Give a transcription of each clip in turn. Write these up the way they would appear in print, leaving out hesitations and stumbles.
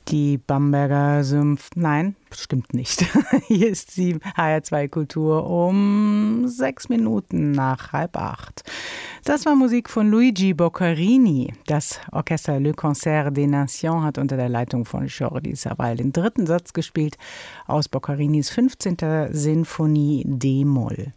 Die Bamberger Sümpf... Nein, stimmt nicht. Hier ist die HR2 Kultur um 6 Minuten nach 7:30. Das war Musik von Luigi Boccherini. Das Orchester Le Concert des Nations hat unter der Leitung von Jordi Savall den 3. Satz gespielt aus Boccarinis 15. Sinfonie D-Moll.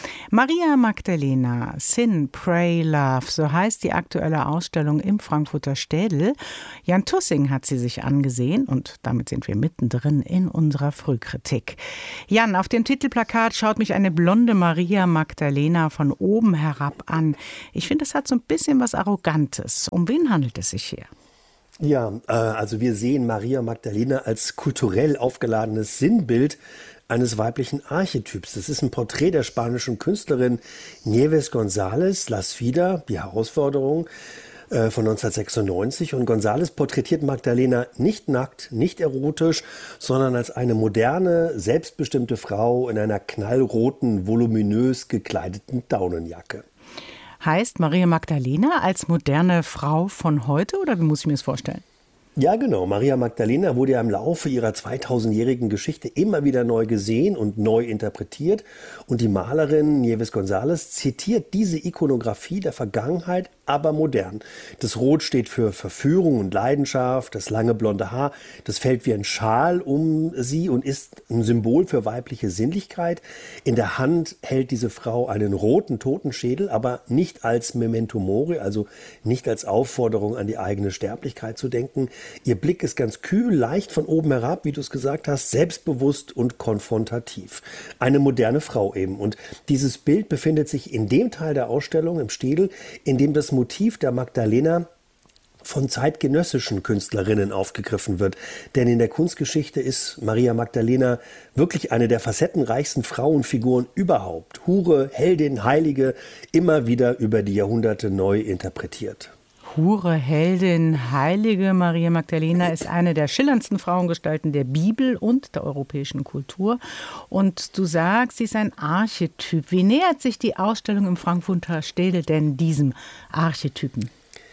Maria Magdalena, Sin, Pray, Love, so heißt die aktuelle Ausstellung im Frankfurter Städel. Jan Tussing hat sie sich angesehen und damit sind wir mittendrin in unserer Frühkritik. Jan, auf dem Titelplakat schaut mich eine blonde Maria Magdalena von oben herab an. Ich finde, es hat so ein bisschen was Arrogantes. Um wen handelt es sich hier? Ja, also wir sehen Maria Magdalena als kulturell aufgeladenes Sinnbild eines weiblichen Archetyps. Das ist ein Porträt der spanischen Künstlerin Nieves González, Las Vida, die Herausforderung von 1996. Und González porträtiert Magdalena nicht nackt, nicht erotisch, sondern als eine moderne, selbstbestimmte Frau in einer knallroten, voluminös gekleideten Daunenjacke. Heißt Maria Magdalena als moderne Frau von heute oder wie muss ich mir das vorstellen? Ja, genau. Maria Magdalena wurde ja im Laufe ihrer 2000-jährigen Geschichte immer wieder neu gesehen und neu interpretiert. Und die Malerin Nieves González zitiert diese Ikonografie der Vergangenheit, aber modern. Das Rot steht für Verführung und Leidenschaft, das lange blonde Haar, das fällt wie ein Schal um sie und ist ein Symbol für weibliche Sinnlichkeit. In der Hand hält diese Frau einen roten Totenschädel, aber nicht als Memento Mori, also nicht als Aufforderung an die eigene Sterblichkeit zu denken. Ihr Blick ist ganz kühl, leicht von oben herab, wie du es gesagt hast, selbstbewusst und konfrontativ. Eine moderne Frau eben. Und dieses Bild befindet sich in dem Teil der Ausstellung im Städel, in dem das Motiv der Magdalena von zeitgenössischen Künstlerinnen aufgegriffen wird. Denn in der Kunstgeschichte ist Maria Magdalena wirklich eine der facettenreichsten Frauenfiguren überhaupt. Hure, Heldin, Heilige, immer wieder über die Jahrhunderte neu interpretiert. Hure, Heldin, Heilige Maria Magdalena ist eine der schillerndsten Frauengestalten der Bibel und der europäischen Kultur. Und du sagst, sie ist ein Archetyp. Wie nähert sich die Ausstellung im Frankfurter Städel denn diesem Archetypen?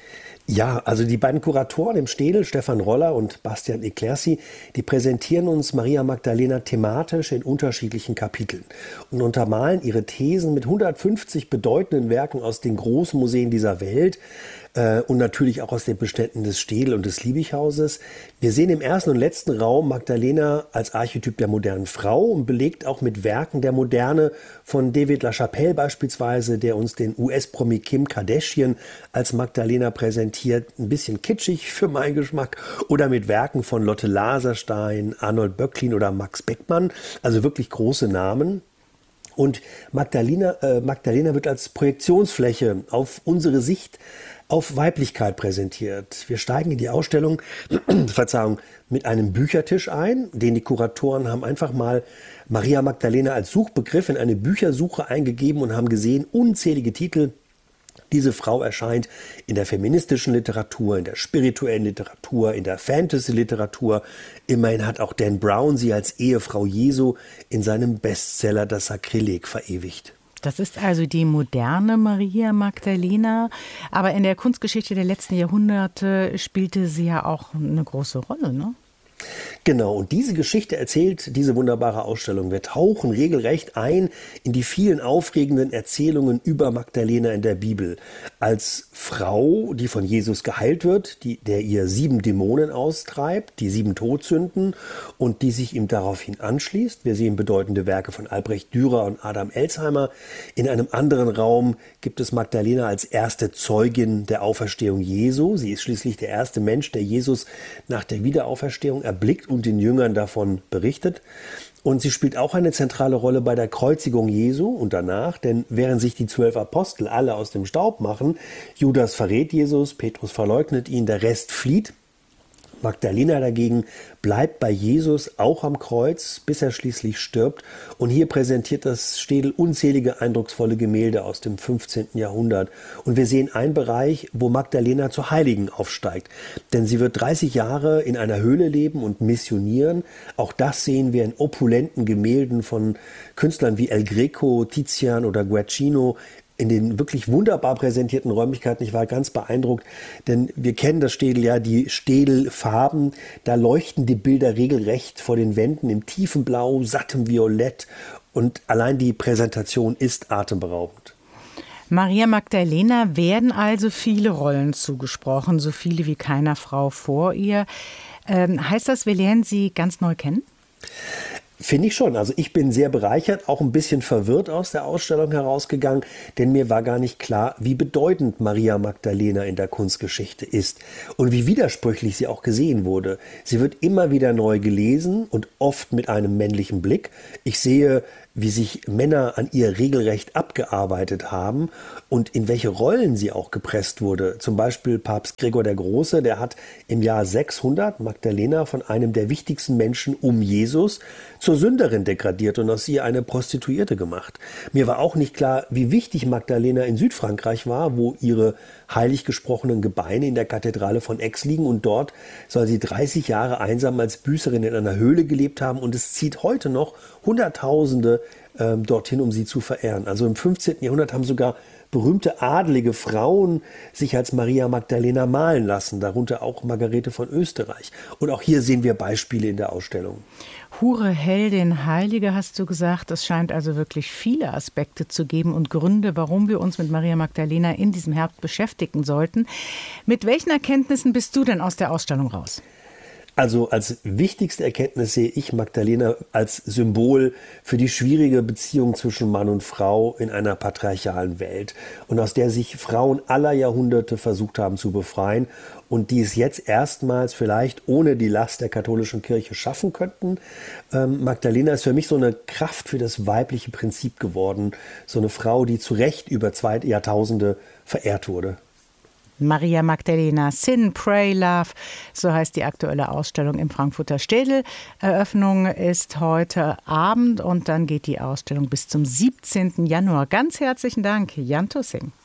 Ja, also die beiden Kuratoren im Städel, Stefan Roller und Bastian Eclercy, die präsentieren uns Maria Magdalena thematisch in unterschiedlichen Kapiteln und untermalen ihre Thesen mit 150 bedeutenden Werken aus den großen Museen dieser Welt und natürlich auch aus den Beständen des Städel und des Liebighauses. Wir sehen im ersten und letzten Raum Magdalena als Archetyp der modernen Frau und belegt auch mit Werken der Moderne von David LaChapelle beispielsweise, der uns den US-Promi Kim Kardashian als Magdalena präsentiert. Ein bisschen kitschig für meinen Geschmack. Oder mit Werken von Lotte Laserstein, Arnold Böcklin oder Max Beckmann. Also wirklich große Namen. Und Magdalena wird als Projektionsfläche auf unsere Sicht auf Weiblichkeit präsentiert. Wir steigen in die Ausstellung mit einem Büchertisch ein, den die Kuratoren haben einfach mal Maria Magdalena als Suchbegriff in eine Büchersuche eingegeben und haben gesehen, unzählige Titel. Diese Frau erscheint in der feministischen Literatur, in der spirituellen Literatur, in der Fantasy-Literatur. Immerhin hat auch Dan Brown sie als Ehefrau Jesu in seinem Bestseller Das Sakrileg verewigt. Das ist also die moderne Maria Magdalena. Aber in der Kunstgeschichte der letzten Jahrhunderte spielte sie ja auch eine große Rolle, ne? Genau, und diese Geschichte erzählt diese wunderbare Ausstellung. Wir tauchen regelrecht ein in die vielen aufregenden Erzählungen über Magdalena in der Bibel. Als Frau, die von Jesus geheilt wird, der ihr 7 Dämonen austreibt, die 7 Todsünden und die sich ihm daraufhin anschließt. Wir sehen bedeutende Werke von Albrecht Dürer und Adam Elsheimer. In einem anderen Raum gibt es Magdalena als erste Zeugin der Auferstehung Jesu. Sie ist schließlich der erste Mensch, der Jesus nach der Wiederauferstehung erblickt und den Jüngern davon berichtet. Und sie spielt auch eine zentrale Rolle bei der Kreuzigung Jesu und danach, denn während sich die 12 Apostel alle aus dem Staub machen, Judas verrät Jesus, Petrus verleugnet ihn, der Rest flieht. Magdalena dagegen bleibt bei Jesus auch am Kreuz, bis er schließlich stirbt. Und hier präsentiert das Städel unzählige eindrucksvolle Gemälde aus dem 15. Jahrhundert. Und wir sehen einen Bereich, wo Magdalena zur Heiligen aufsteigt. Denn sie wird 30 Jahre in einer Höhle leben und missionieren. Auch das sehen wir in opulenten Gemälden von Künstlern wie El Greco, Tizian oder Guercino in den wirklich wunderbar präsentierten Räumlichkeiten. Ich war ganz beeindruckt, denn wir kennen das Städel ja, die Städelfarben. Da leuchten die Bilder regelrecht vor den Wänden im tiefen Blau, sattem Violett. Und allein die Präsentation ist atemberaubend. Maria Magdalena werden also viele Rollen zugesprochen, so viele wie keiner Frau vor ihr. Heißt das, wir lernen sie ganz neu kennen? Finde ich schon. Also ich bin sehr bereichert, auch ein bisschen verwirrt aus der Ausstellung herausgegangen, denn mir war gar nicht klar, wie bedeutend Maria Magdalena in der Kunstgeschichte ist und wie widersprüchlich sie auch gesehen wurde. Sie wird immer wieder neu gelesen und oft mit einem männlichen Blick. Ich sehe, wie sich Männer an ihr regelrecht abgearbeitet haben und in welche Rollen sie auch gepresst wurde. Zum Beispiel Papst Gregor der Große, der hat im Jahr 600 Magdalena von einem der wichtigsten Menschen um Jesus zur Sünderin degradiert und aus ihr eine Prostituierte gemacht. Mir war auch nicht klar, wie wichtig Magdalena in Südfrankreich war, wo ihre heilig gesprochenen Gebeine in der Kathedrale von Aix liegen, und dort soll sie 30 Jahre einsam als Büßerin in einer Höhle gelebt haben, und es zieht heute noch Hunderttausende dorthin, um sie zu verehren. Also im 15. Jahrhundert haben sogar berühmte adelige Frauen sich als Maria Magdalena malen lassen, darunter auch Margarete von Österreich. Und auch hier sehen wir Beispiele in der Ausstellung. Hure, Heldin, Heilige, hast du gesagt. Es scheint also wirklich viele Aspekte zu geben und Gründe, warum wir uns mit Maria Magdalena in diesem Herbst beschäftigen sollten. Mit welchen Erkenntnissen bist du denn aus der Ausstellung raus? Also als wichtigste Erkenntnis sehe ich Magdalena als Symbol für die schwierige Beziehung zwischen Mann und Frau in einer patriarchalen Welt, und aus der sich Frauen aller Jahrhunderte versucht haben zu befreien und die es jetzt erstmals vielleicht ohne die Last der katholischen Kirche schaffen könnten. Magdalena ist für mich so eine Kraft für das weibliche Prinzip geworden, so eine Frau, die zu Recht über 2 Jahrtausende verehrt wurde. Maria Magdalena, Sin, Pray, Love, so heißt die aktuelle Ausstellung im Frankfurter Städel. Eröffnung ist heute Abend und dann geht die Ausstellung bis zum 17. Januar. Ganz herzlichen Dank, Jan Tussing.